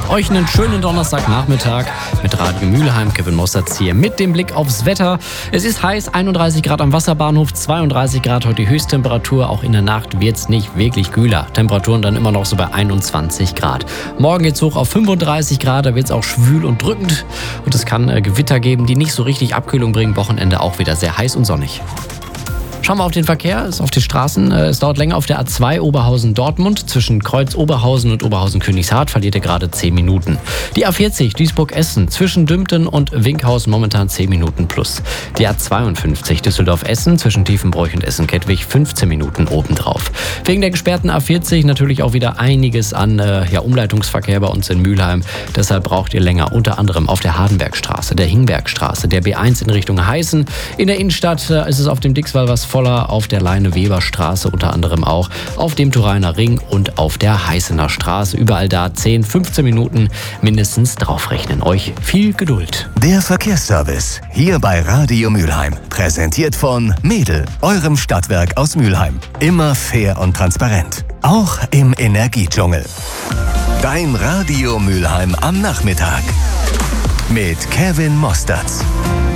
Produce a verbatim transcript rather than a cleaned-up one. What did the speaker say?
Euch einen schönen Donnerstagnachmittag mit Radio Mülheim. Kevin Mossertz hier mit dem Blick aufs Wetter. Es ist heiß, einunddreißig Grad am Wasserbahnhof, zweiunddreißig Grad heute die Höchsttemperatur. Auch in der Nacht wird es nicht wirklich kühler. Temperaturen dann immer noch so bei einundzwanzig Grad. Morgen geht's hoch auf fünfunddreißig Grad, da wird es auch schwül und drückend. Und es kann äh, Gewitter geben, die nicht so richtig Abkühlung bringen. Wochenende auch wieder sehr heiß und sonnig. Schauen wir auf den Verkehr, ist auf die Straßen. Es dauert länger auf der A zwei Oberhausen-Dortmund. Zwischen Kreuz Oberhausen und Oberhausen-Königshardt verliert ihr gerade zehn Minuten. Die A vierzig Duisburg-Essen zwischen Dümpten und Winkhausen momentan zehn Minuten plus. Die A zweiundfünfzig Düsseldorf-Essen zwischen Tiefenbroich und Essen-Kettwig fünfzehn Minuten obendrauf. Wegen der gesperrten A vierzig natürlich auch wieder einiges an äh, ja, Umleitungsverkehr bei uns in Mülheim. Deshalb braucht ihr länger, unter anderem auf der Hardenbergstraße, der Hingbergstraße, der B eins in Richtung Heißen. In der Innenstadt äh, ist es auf dem Dixwall was voller, auf der Leine-Weber-Straße unter anderem auch, auf dem Turiner Ring und auf der Heißener Straße. Überall da zehn, fünfzehn Minuten mindestens draufrechnen. Euch viel Geduld. Der Verkehrsservice hier bei Radio Mülheim. Präsentiert von Mädel, eurem Stadtwerk aus Mülheim. Immer fair und transparent. Auch im Energiedschungel. Dein Radio Mülheim am Nachmittag. Mit Kevin Mossertz.